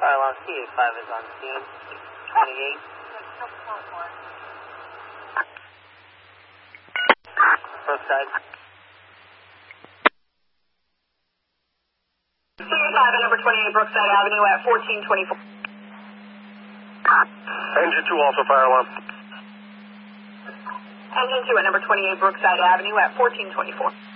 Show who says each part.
Speaker 1: Fire alarm CA5 is on scene. 28. Brookside.
Speaker 2: CA5 at number 28 Brookside Avenue at 1424.
Speaker 3: Engine 2 also fire alarm.
Speaker 2: Engine 2 at number 28 Brookside Avenue at 1424.